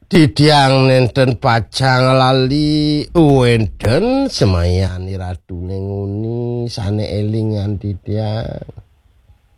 Didiang nenten pajang lali wenden semayani radune nguni sane elingan didiang.